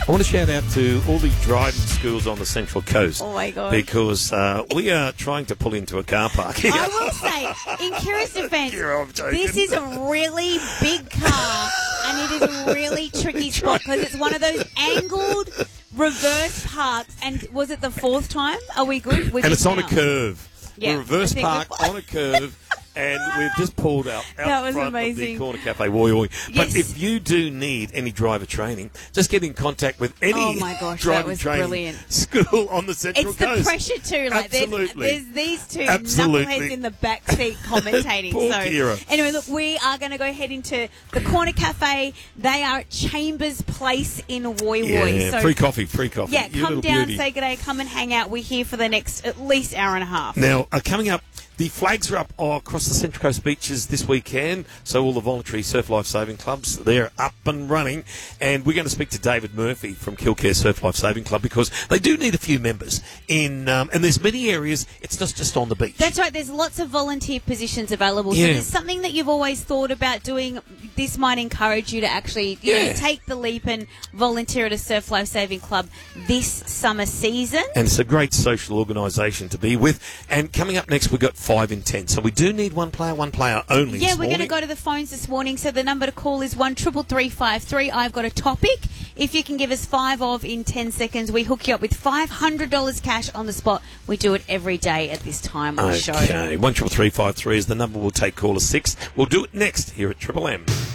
I want to shout out to all the driving schools on the Central Coast. Oh, my God. Because we are trying to pull into a car park here. I will say, in Kira's defence, Kira, I'm joking. this is a really big car and it is a really tricky spot because it's one of those angled reverse parks. And was it the fourth time? Are we good? And it's on a curve. Yeah, the reverse park on a curve. And we've just pulled out That was front amazing. of the Corner Cafe. Woi, woi. But Yes. if you do need any driver training, just get in contact with any Oh my gosh, that driving was training brilliant. school on the Central It's Coast. the pressure too. Like Absolutely. there's these two Absolutely. knuckleheads in the back seat commentating. Poor so Kira. anyway, look, we are going to go head into the Corner Cafe. They are at Chambers Place in Woi Woi. Yeah, So free coffee. yeah, You come little down, beauty. say good day, come and hang out. We're here for the next at least hour and a half. Now, coming up, the flags are up across the Central Coast beaches this weekend, so all the voluntary surf life saving clubs, they're up and running, and we're going to speak to David Murphy from Kilcare Surf Life Saving Club because they do need a few members in, and there's many areas, it's not just on the beach. That's right. There's lots of volunteer positions available. So Yeah. there's something that you've always thought about doing. This might encourage you to actually you know, take the leap and volunteer at a Surf Life Saving Club this summer season. And it's a great social organisation to be with. And coming up next, we've got 5 in 10. So we do need one player only. Yeah, this we're going to morning. go to the phones this morning. So the number to call is 133353. I've got a topic. If you can give us 5 of in 10 seconds, we hook you up with $500 cash on the spot. We do it every day at this time on the show. Okay, 133353 is the number. We'll take caller 6. We'll do it next here at Triple M.